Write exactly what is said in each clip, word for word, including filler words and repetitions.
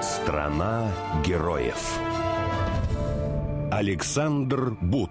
Страна героев. Александр Бут.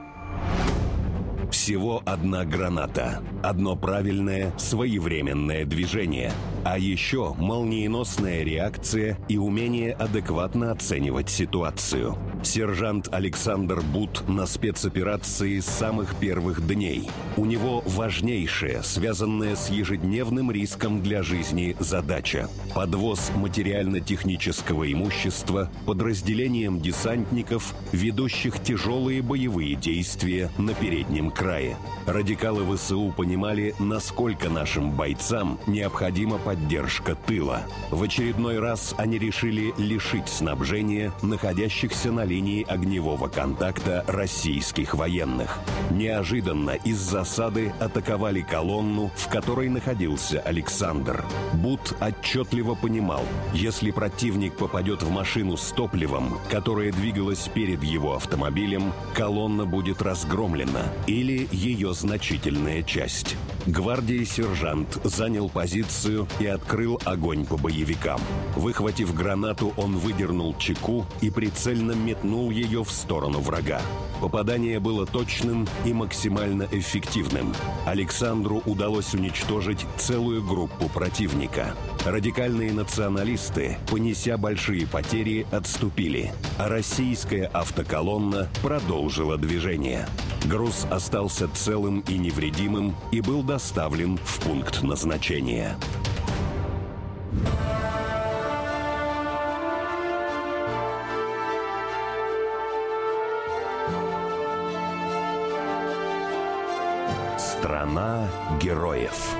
Всего одна граната, одно правильное, своевременное движение, а еще молниеносная реакция и умение адекватно оценивать ситуацию. Сержант Александр Бут на спецоперации с самых первых дней. У него важнейшая, связанная с ежедневным риском для жизни задача – подвоз материально-технического имущества подразделениям десантников, ведущих тяжелые боевые действия на переднем крае. Радикалы ВСУ понимали, насколько нашим бойцам необходима поддержка тыла. В очередной раз они решили лишить снабжения находящихся на линии огневого контакта российских военных. Неожиданно из засады атаковали колонну, в которой находился Александр. Бут отчетливо понимал, если противник попадет в машину с топливом, которая двигалась перед его автомобилем, колонна будет разгромлена или ее значительная часть. Гвардии сержант занял позицию и открыл огонь по боевикам. Выхватив гранату, он выдернул чеку и прицельно метнул ее в сторону врага. Попадание было точным и максимально эффективным. Александру удалось уничтожить целую группу противника. Радикальные националисты, понеся большие потери, отступили, а российская автоколонна продолжила движение. Груз остался целым и невредимым и был доставлен в пункт назначения. Страна героев.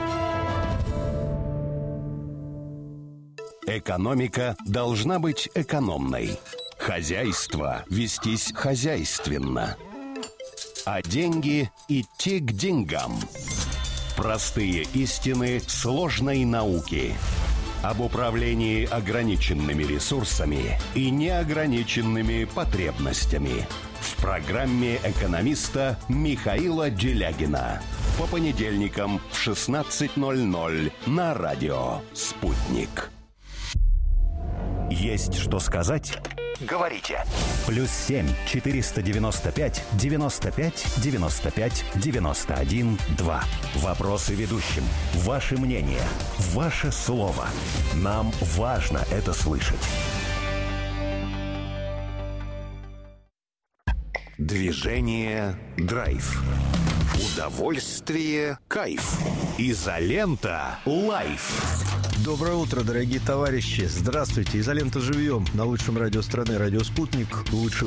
Экономика должна быть экономной. Хозяйство вестись хозяйственно. А деньги идти к деньгам. Простые истины сложной науки. Об управлении ограниченными ресурсами и неограниченными потребностями. В программе экономиста Михаила Делягина. По понедельникам в шестнадцать ноль ноль на радио «Спутник». Есть что сказать? Говорите. Плюс семь четыреста девяносто пять девяносто пять девяносто пять девяносто один два. Вопросы ведущим. Ваше мнение. Ваше слово. Нам важно это слышать. Движение «Драйв». Удовольствие, кайф. Изолента лайф. Доброе утро, дорогие товарищи. Здравствуйте. Изолента живьем на лучшем радио страны, радио «Спутник». Лучший